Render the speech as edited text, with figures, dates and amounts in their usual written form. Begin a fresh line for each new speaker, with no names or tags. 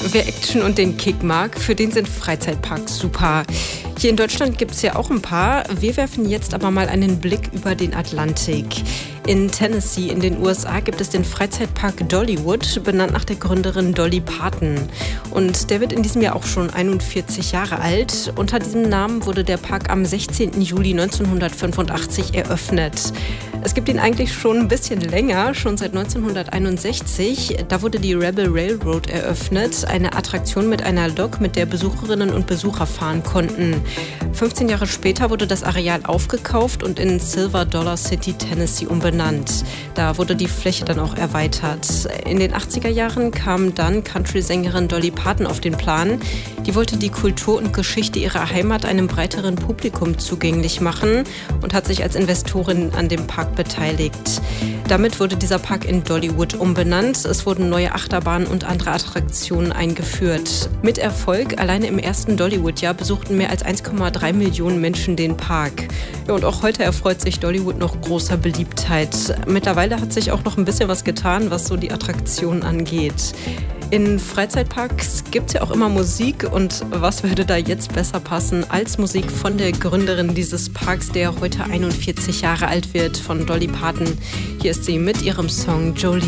Wer Action und den Kick mag, für den sind Freizeitparks super. Hier in Deutschland gibt es ja auch ein paar. Wir werfen jetzt aber mal einen Blick über den Atlantik. In Tennessee in den USA gibt es den Freizeitpark Dollywood, benannt nach der Gründerin Dolly Parton. Und der wird in diesem Jahr auch schon 41 Jahre alt. Unter diesem Namen wurde der Park am 16. Juli 1985 eröffnet. Es gibt ihn eigentlich schon ein bisschen länger, schon seit 1961. Da wurde die Rebel Railroad eröffnet, eine Attraktion mit einer Lok, mit der Besucherinnen und Besucher fahren konnten. 15 Jahre später wurde das Areal aufgekauft und in Silver Dollar City, Tennessee umbenannt. Da wurde die Fläche dann auch erweitert. In den 80er Jahren kam dann Country-Sängerin Dolly Parton auf den Plan. Die wollte die Kultur und Geschichte ihrer Heimat einem breiteren Publikum zugänglich machen und hat sich als Investorin an dem Park beteiligt. Damit wurde dieser Park in Dollywood umbenannt. Es wurden neue Achterbahnen und andere Attraktionen eingeführt. Mit Erfolg, alleine im ersten Dollywood-Jahr besuchten mehr als 1,3 Millionen Menschen den Park. Ja, und auch heute erfreut sich Dollywood noch großer Beliebtheit. Mittlerweile hat sich auch noch ein bisschen was getan, was so die Attraktionen angeht. In Freizeitparks gibt es ja auch immer Musik, und was würde da jetzt besser passen als Musik von der Gründerin dieses Parks, der heute 41 Jahre alt wird, von Dolly Parton. Hier ist sie mit ihrem Song Jolene.